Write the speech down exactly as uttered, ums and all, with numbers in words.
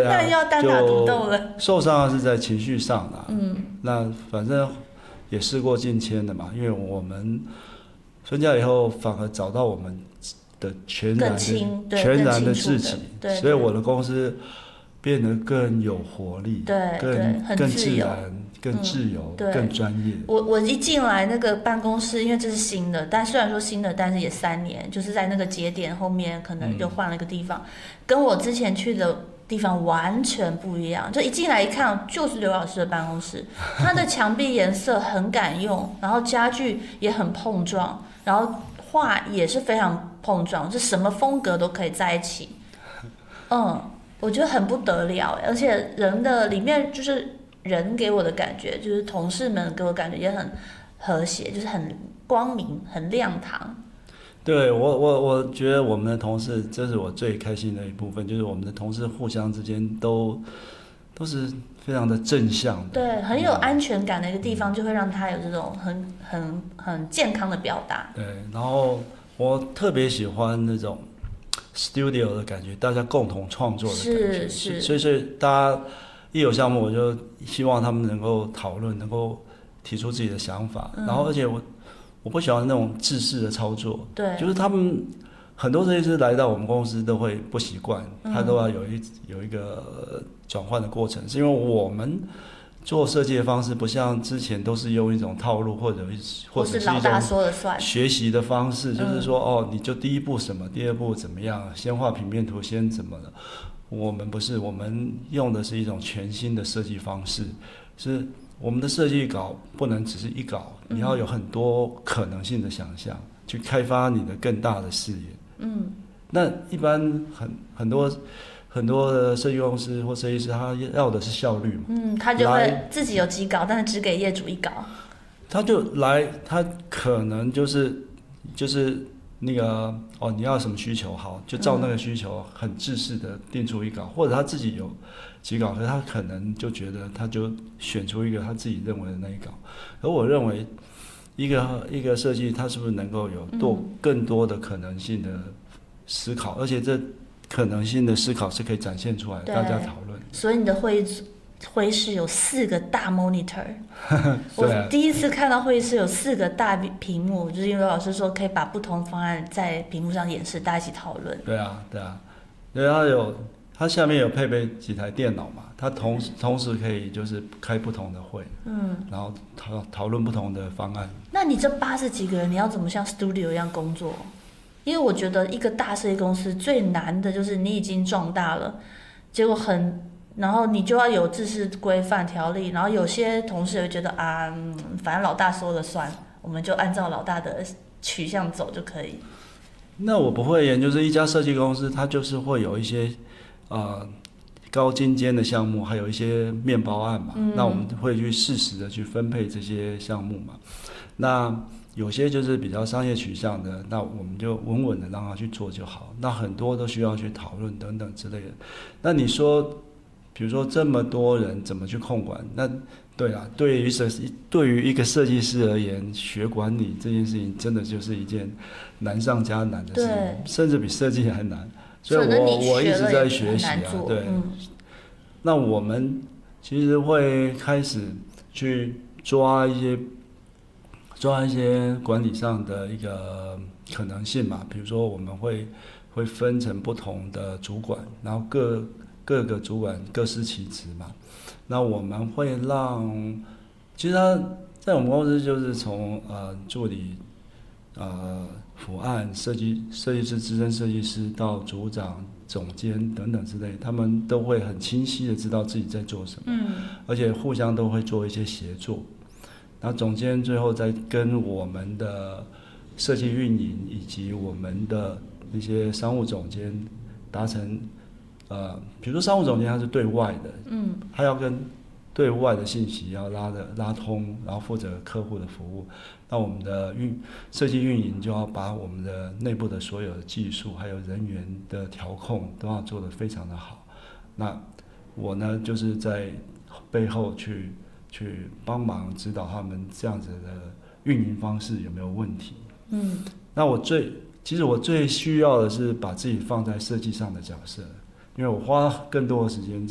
对啊， 那又要单打独斗了。 受伤是在情绪上啦， 嗯， 那反正也事过境迁的嘛，因为我们分家以后反而找到我们的全然的全然的自己，所以我的公司变得更有活力， 对， 更很更自然、更自由、 嗯、 更专业。 我我一进来那个办公室，因为这是新的，但虽然说新的，但是也三年，就是在那个节点后面可能又换了一个地方，嗯、跟我之前去的地方完全不一样。就一进来一看，就是刘老师的办公室，它的墙壁颜色很敢用，然后家具也很碰撞，然后画也是非常碰撞，就什么风格都可以在一起。嗯。我觉得很不得了，而且人的里面就是人给我的感觉，就是同事们给我感觉也很和谐，就是很光明、很亮堂。 对我，我我觉得我们的同事，这是我最开心的一部分，就是我们的同事互相之间都都是非常的正向的， 对，很有安全感的一个地方，就会让他有这种很很很健康的表达。 对，然后我特别喜欢那种studio 的感觉，大家共同创作的感觉， 是是， 所以所以大家一有项目，我就希望他们能够讨论，能够提出自己的想法，嗯、然后而且我我不喜欢那种制式的操作， 对， 就是他们很多设计师来到我们公司都会不习惯，他都要有一有一个转换的过程，是因为我们做设计的方式不像之前都是用一种套路或者或者是一种学习的方式，就是说哦，你就第一步什么，第二步怎么样，先画平面图，先怎么的。我们不是，我们用的是一种全新的设计方式，是我们的设计稿不能只是一稿，你要有很多可能性的想象，去开发你的更大的视野。嗯，那一般很很多。很多的设计公司或设计师，他要的是效率嘛。 嗯，他就会自己有几稿，但是只给业主一稿。 他就来，他可能就是就是那个哦，你要什么需求，好，就照那个需求很制式的定出一稿，嗯、或者他自己有几稿，可是他可能就觉得他就选出一个他自己认为的那一稿。而我认为，一个一个设计，它是不是能够有多更多的可能性的思考，而且这。可能性的思考是可以展现出来，大家讨论。 所以你的会议会议室有四个大 monitor， 我第一次看到会议室有四个大屏幕，就是因为老师说可以把不同方案在屏幕上演示，大家一起讨论。 对啊，对啊，因为它有它下面有配备几台电脑嘛，它同同时可以就是开不同的会，嗯，然后讨讨论不同的方案。 那你这八十几个人，你要怎么像 studio 一样工作？因为我觉得一个大设计公司最难的就是你已经壮大了，结果很，然后你就要有制式规范条例，然后有些同事会觉得啊、嗯，反正老大说了算，我们就按照老大的取向走就可以。 那我不会研究，就是一家设计公司，它就是会有一些呃高精尖的项目，还有一些面包案嘛，嗯、那我们会去适时的去分配这些项目嘛，那。有些就是比较商业取向的，那我们就稳稳的让他去做就好。那很多都需要去讨论等等之类的。那你说，比如说这么多人怎么去控管？那对啊，对于设对于一个设计师而言，学管理这件事情真的就是一件难上加难的事情，甚至比设计还难。所以我我一直在学习啊，对。嗯、那我们其实会开始去抓一些。抓一些管理上的一个可能性嘛，比如说我们会会分成不同的主管，然后各各个主管各司其职嘛。那我们会让，其实他在我们公司就是从呃助理、呃辅案设计设计师、资深设计师到组长、总监等等之类，他们都会很清晰的知道自己在做什么，嗯，而且互相都会做一些协作。然后总监最后再跟我们的设计运营以及我们的那些商务总监达成，呃，比如说商务总监他是对外的，嗯，他要跟对外的信息要拉的拉通，然后负责客户的服务。那我们的运设计运营就要把我们的内部的所有的技术还有人员的调控都要做得非常的好。那我呢就是在背后去。去帮忙指导他们这样子的运营方式有没有问题？嗯，那我最其实我最需要的是把自己放在设计上的角色，因为我花更多的时间。